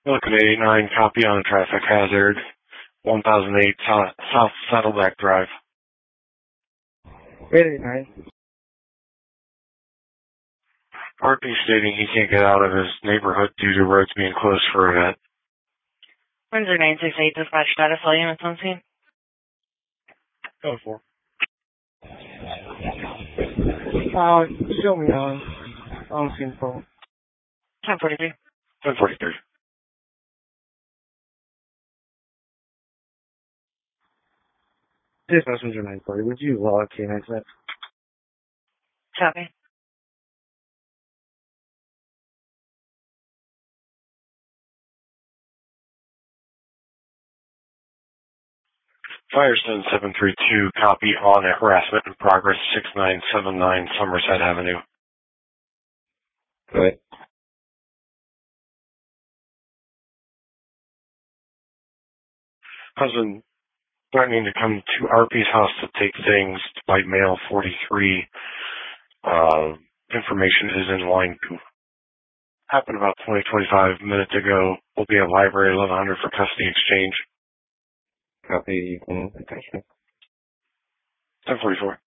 Look at 89, copy on a traffic hazard, 1008 South Saddleback Drive. 89. RP stating he can't get out of his neighborhood due to roads being closed for a event. Windsor 968, dispatch status, all units on scene. Oh, 4. Show me on scene phone. 1043. 1043. This messenger 940, would you log K9 set? Copy. Firestone 732, copy on a harassment in progress, 6979 Somerset Avenue. Right. Husband threatening to come to RP's house to take things by mail 43. Information is in line 2. Happened about 25 minutes ago. We'll be at library 1100 for custody exchange. Copy. Attachment. 1044.